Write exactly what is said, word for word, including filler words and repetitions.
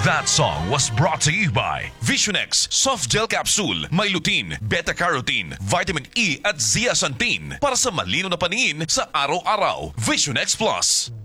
That song was brought to you by Visionex Soft Gel Capsule. May lutein, beta-carotene, vitamin E at zeaxanthin para sa malino na paningin sa araw-araw. Visionex Plus.